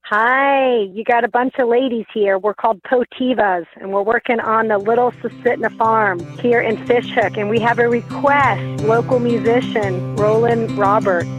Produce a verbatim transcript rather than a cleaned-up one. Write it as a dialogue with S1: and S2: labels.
S1: Hi, you got a bunch of ladies here. We're called Potivas, and we're working on the Little Susitna Farm here in Fishhook, and we have a request, local musician, Roland Robert.